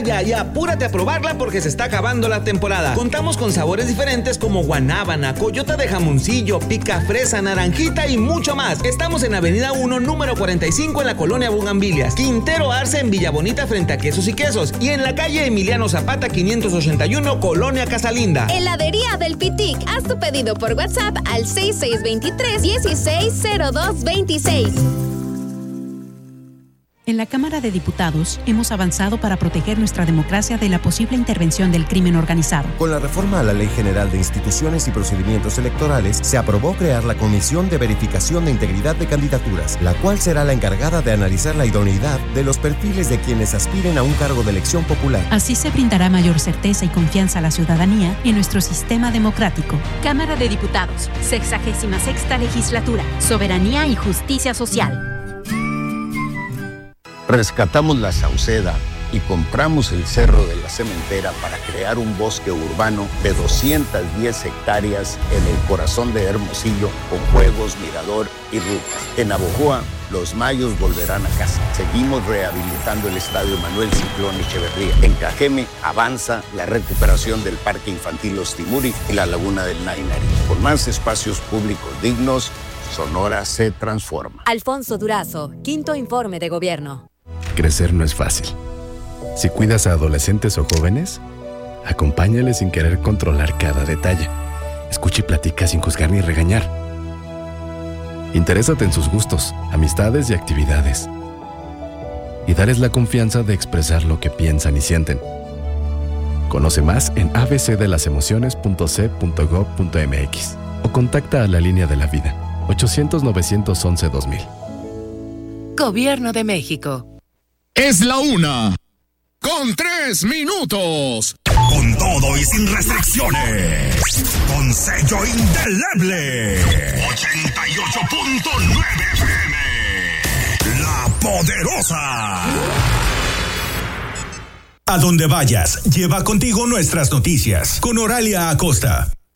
ya y apúrate a probarla porque se está acabando la temporada. Contamos con sabores diferentes como guanábana, coyota de jamoncillo, pica fresa, naranjita y mucho más. Estamos en Avenida 1, número 45 en la colonia Bugambilias, Quintero Arce en Villa Bonita frente a Quesos y Quesos y en la calle Emiliano Zapata 581, colonia Casalinda. Heladería del Pitic. Haz tu pedido por WhatsApp al 6623-160226. En la Cámara de Diputados hemos avanzado para proteger nuestra democracia de la posible intervención del crimen organizado. Con la reforma a la Ley General de Instituciones y Procedimientos Electorales, se aprobó crear la Comisión de Verificación de Integridad de Candidaturas, la cual será la encargada de analizar la idoneidad de los perfiles de quienes aspiren a un cargo de elección popular. Así se brindará mayor certeza y confianza a la ciudadanía en nuestro sistema democrático. Cámara de Diputados, 66ª Legislatura, Soberanía y Justicia Social. Rescatamos la Sauceda y compramos el Cerro de la Cementera para crear un bosque urbano de 210 hectáreas en el corazón de Hermosillo con juegos, mirador y rutas. En Navojoa, los mayos volverán a casa. Seguimos rehabilitando el Estadio Manuel Ciclón Echeverría. En Cajeme avanza la recuperación del Parque Infantil Los Timuri y la Laguna del Nainari. Con más espacios públicos dignos, Sonora se transforma. Alfonso Durazo, 5º Informe de Gobierno. Crecer no es fácil. Si cuidas a adolescentes o jóvenes, acompáñales sin querer controlar cada detalle. Escucha y platica sin juzgar ni regañar. Interésate en sus gustos, amistades y actividades. Y darles la confianza de expresar lo que piensan y sienten. Conoce más en abcdelasemociones.c.gov.mx o contacta a la Línea de la Vida, 800-911-2000. Gobierno de México. Es la 1:03. Con todo y sin restricciones. Con sello indeleble. 88.9 FM. La Poderosa. A donde vayas, lleva contigo nuestras noticias. Con Oralia Acosta.